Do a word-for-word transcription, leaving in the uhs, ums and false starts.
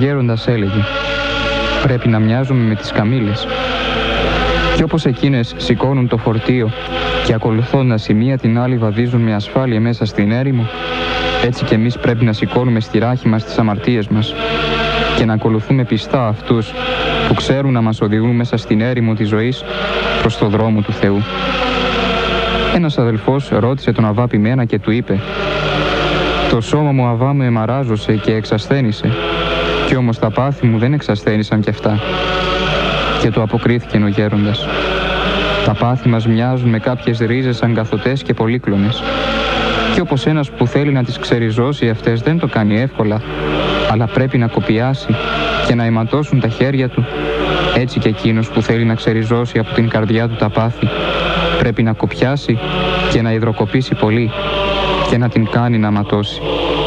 γέροντας έλεγε: «Πρέπει να μοιάζουμε με τις καμήλες». Κι όπως εκείνες σηκώνουν το φορτίο και ακολουθώντας η μία την άλλη βαδίζουν με ασφάλεια μέσα στην έρημο, έτσι κι εμείς πρέπει να σηκώνουμε στη ράχη μας τις αμαρτίες μας και να ακολουθούμε πιστά αυτούς που ξέρουν να μας οδηγούν μέσα στην έρημο της ζωής προς το δρόμο του Θεού. Ένας αδελφός ρώτησε τον Αββά Ποιμένα και του είπε: «Το σώμα μου, Αββά, μου εμαράζωσε και εξασθένησε, κι όμως τα πάθη μου δεν εξασθένησαν κι αυτά». Και του αποκρίθηκε ο γέροντας: «Τα πάθη μας μοιάζουν με κάποιες ρίζες αγκαθωτές και πολύκλονες. Και όπως ένας που θέλει να τις ξεριζώσει αυτές δεν το κάνει εύκολα, αλλά πρέπει να κοπιάσει και να αιματώσουν τα χέρια του, έτσι και εκείνος που θέλει να ξεριζώσει από την καρδιά του τα πάθη πρέπει να κοπιάσει και να υδροκοπήσει πολύ και να την κάνει να ματώσει».